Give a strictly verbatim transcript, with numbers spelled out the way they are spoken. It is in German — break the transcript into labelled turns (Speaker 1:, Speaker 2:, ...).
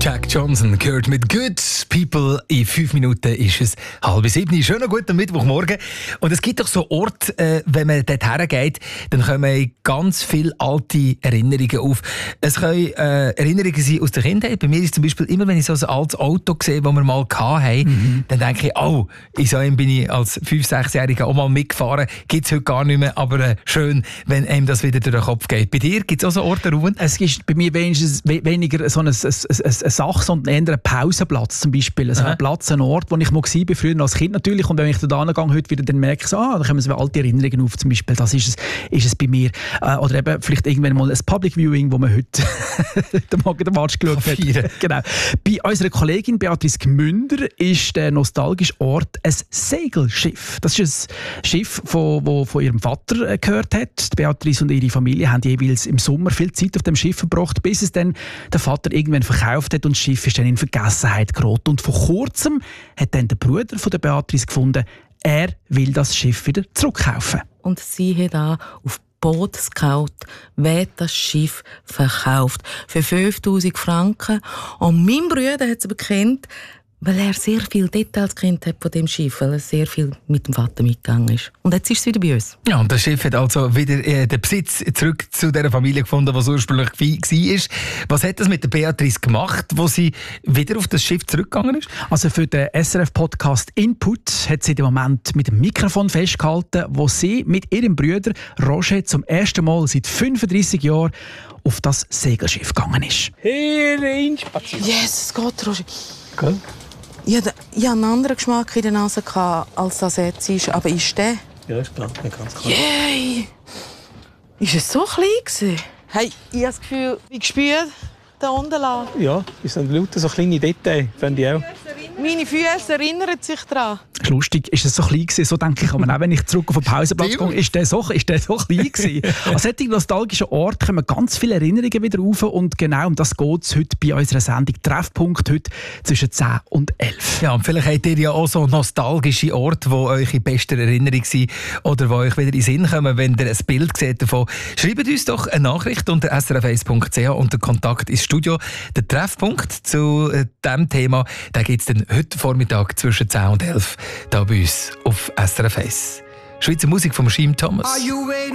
Speaker 1: Jack Johnson gehört mit Good People. In fünf Minuten ist es halb sieben. Schönen guten Mittwochmorgen. Und es gibt doch so Orte, äh, wenn man dort hergeht, dann kommen ganz viele alte Erinnerungen auf. Es können äh, Erinnerungen sein aus der Kindheit. Bei mir ist zum Beispiel immer, wenn ich so ein altes Auto sehe, das wir mal hatten, mhm. dann denke ich, oh, in so einem bin ich als fünf-, sechsjähriger auch mal mitgefahren. Gibt es heute gar nicht mehr, aber äh, schön, wenn einem das wieder durch den Kopf geht. Bei dir gibt es auch so Orte, Ruhen?
Speaker 2: Es ist bei mir wenigstens weniger so ein, ein, ein, ein Sache, sondern eher ein Pausenplatz zum Beispiel. Also ein Platz, ein Ort, wo ich mal war, früher als Kind natürlich. Und wenn ich da hingehe heute wieder, dann merke ich so, ah, da kommen so alte Erinnerungen auf. Zum Beispiel, das ist es, ist es bei mir. Äh, oder eben vielleicht irgendwann mal ein Public Viewing, wo man heute den Morgen den Match geschaut hat. Genau. Bei unserer Kollegin Beatrice Gmünder ist der nostalgische Ort ein Segelschiff. Das ist ein Schiff, das von, von ihrem Vater gehört hat. Beatrice und ihre Familie haben jeweils im Sommer viel Zeit auf dem Schiff verbracht, bis es dann der Vater irgendwann verkauft hat und das Schiff ist dann in Vergessenheit geraten. Und vor kurzem hat dann der Bruder von der Beatrice gefunden, er will das Schiff wieder zurückkaufen.
Speaker 3: Und sie hat auch auf Boot Scout wird das Schiff verkauft für fünftausend Franken. Und mein Bruder hat es bekannt, weil er sehr viele Details kennt hat von dem Schiff, weil er sehr viel mit dem Vater mitgegangen ist. Und jetzt ist es wieder bei uns.
Speaker 1: Ja, und das Schiff hat also wieder äh, den Besitz zurück zu der Familie gefunden, was ursprünglich war. Was hat das mit der Beatrice gemacht, wo sie wieder auf das Schiff zurückgegangen ist?
Speaker 2: Also für den S R F-Podcast Input hat sie im Moment mit dem Mikrofon festgehalten, wo sie mit ihrem Bruder Roger zum ersten Mal seit fünfunddreissig Jahren auf das Segelschiff gegangen ist.
Speaker 4: Herein spazieren.
Speaker 3: Yes, es geht, Roger.
Speaker 4: Cool.
Speaker 3: Ich hatte einen anderen Geschmack in der Nase, als das jetzt ist. Aber ist der?
Speaker 4: Ja, ist klar. Ja, ganz klar.
Speaker 3: Yay! Ist es so klein gewesen? Hey, ich habe das Gefühl, ich gespürt, da unten lang.
Speaker 4: Ja, es sind lauter so kleine Details, finde ich auch.
Speaker 3: Meine Füße erinnern sich daran.
Speaker 2: Lustig, ist es so klein gewesen, so denke ich. Aber auch wenn ich zurück auf den Pausenplatz gehe, ist der so, ist der so klein gewesen. An solchen nostalgischen Orten kommen ganz viele Erinnerungen wieder rauf und genau um das geht es heute bei unserer Sendung Treffpunkt, heute zwischen zehn und elf.
Speaker 1: Ja, und vielleicht habt ihr ja auch so nostalgische Orte, die eure beste Erinnerung sind oder die euch wieder in den Sinn kommen, wenn ihr ein Bild seht davon. Schreibt uns doch eine Nachricht unter s r f eins punkt c h unter Kontakt ins Studio. Der Treffpunkt zu äh, diesem Thema, da gibt es dann heute Vormittag zwischen zehn und elf. Da bei uns auf S R F eins. Schweizer Musik von Schiim Thomas.